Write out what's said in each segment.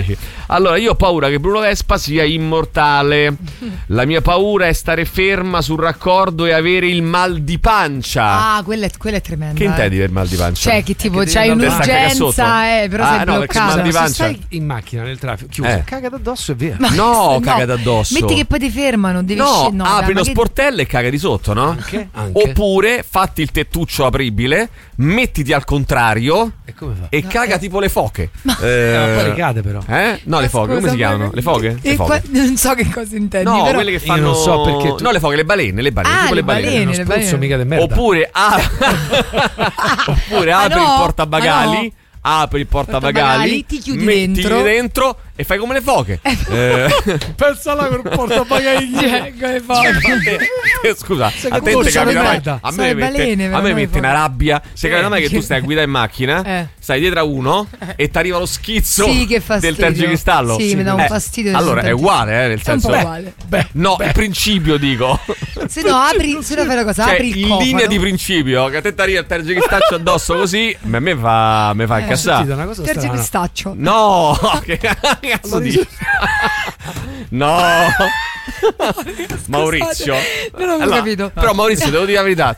vai. Allora, io ho paura che Bruno Vespa sia immortale. La mia paura è stare ferma sul raccordo e avere il mal di pancia. Ah, quella è tremenda. Che intendi per mal di pancia? Cioè, che tipo c'hai un'urgenza, però sei bloccato. Mal di pancia. Se stai in macchina nel traffico, chiuso, caga d'addosso e via. No, caga d'addosso. Metti che poi ti fermano, devi no, apri lo sportello e caga di sotto, no? Anche. Oppure fatti il tettuccio apribile, mettiti al contrario e caga tipo le foche. Ma poi le cade però. No, le foche, come si chiamano? Le foche? Le foche. Non so che cosa intendi. No, però... quelle che fanno. Io non so perché. No, le foche, le balene, tipo le balene. Non spruzzo mica di merda. Oppure apri il portabagagli. Apri il portabagagli, ti chiudi dentro e fai come le foche. Pensa là col portabagagli. Scusa, a te capita a me mette una rabbia. Se capita mai che tu stai a guidare in macchina, stai dietro a uno e ti arriva lo schizzo del tergicristallo. Sì, mi dà un fastidio. Allora è uguale, nel senso. No, il principio dico. Se no fai la cosa, apri il cofano. In linea di principio, che a te ti arriva il tergicristallo addosso così, a me fa incazzare. Tergicristallo. No, che cazzo dici? No. Maurizio, non ho capito. Però Maurizio, devo dire la verità,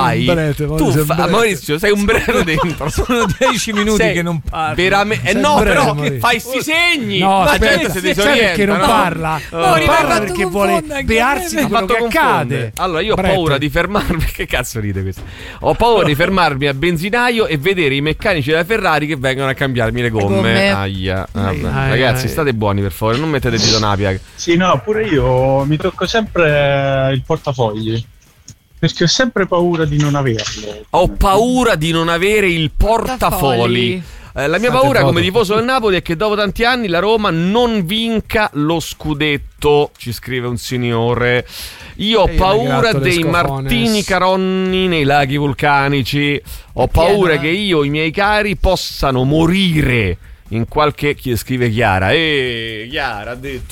Maurizio, sei un brero dentro. Sono 10 minuti che non parli. Veramente però che fai sti segni. No, la gente si disorienta, perché non parla. Parla perché vuole bearsi di quello che accade. Allora io ho paura di fermarmi. Che cazzo ride questo? Ho paura di fermarmi a benzinaio e vedere i meccanici della Ferrari che vengono a cambiarmi le gomme. Aia. Ragazzi, state buoni per favore, non mettete dito nella piaga. Sì, no, pure io mi tocco sempre il portafogli perché ho sempre paura di non averlo. Ho paura di non avere il portafogli. La mia paura come tifoso del Napoli è che dopo tanti anni la Roma non vinca lo scudetto, ci scrive un signore. Io ho paura dei martini caronni nei laghi vulcanici. Ho paura che io e i miei cari possano morire in qualche... Chi scrive Chiara? Chiara,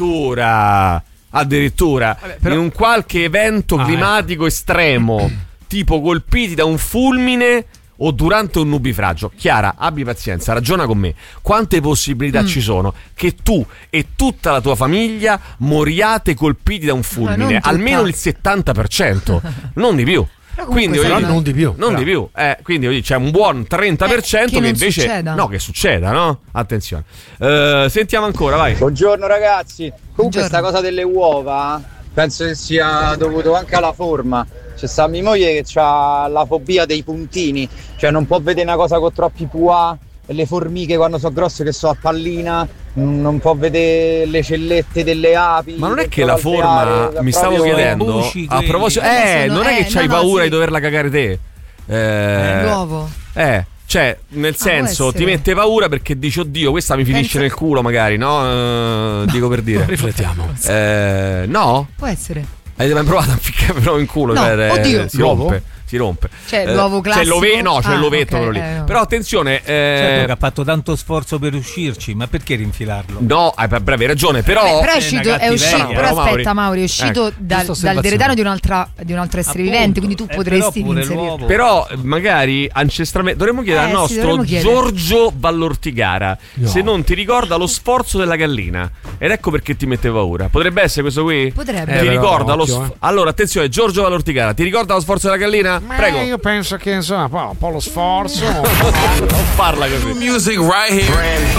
addirittura in un qualche evento climatico estremo, tipo colpiti da un fulmine o durante un nubifragio. Chiara, abbi pazienza, ragiona con me. Quante possibilità ci sono che tu e tutta la tua famiglia moriate colpiti da un fulmine? Almeno il 70%, non di più. Quindi non di più. Quindi c'è un buon 30% che invece succeda. No, che succeda, no? Attenzione. Sentiamo ancora, vai. Buongiorno ragazzi. Comunque sta cosa delle uova penso che sia dovuto anche alla forma. C'è sta mia moglie che ha la fobia dei puntini, cioè non può vedere una cosa con troppi pois. Le formiche quando sono grosse che sono a pallina, non può vedere le cellette delle api. Ma non è che la forma, mi stavo chiedendo a proposito, non è che c'hai paura di doverla cagare te. L'uovo. Cioè, nel senso, ti mette paura perché dici oddio, questa mi finisce nel culo magari, no? Dico per dire. Riflettiamo. No? Può essere. Avete mai provato a ficcare però in culo? No, oddio. Si rompe. Cioè l'uovo classico. C'è l'ovetto quello lì. No. Però attenzione, certo che ha fatto tanto sforzo per uscirci, ma perché rinfilarlo? No, hai ragione, però è uscito, però aspetta Mauri, è uscito dal deretano di un altro essere vivente, quindi tu potresti inserirlo. Però magari ancestralmente dovremmo chiedere al nostro Giorgio Vallortigara se non ti ricorda lo sforzo della gallina. Ed ecco perché ti mette paura. Potrebbe essere questo qui? Potrebbe. Ti ricorda Allora, attenzione, Giorgio Vallortigara, ti ricorda lo sforzo della gallina? Prego. Io penso che insomma un po' lo sforzo. Non parla così. Music right here.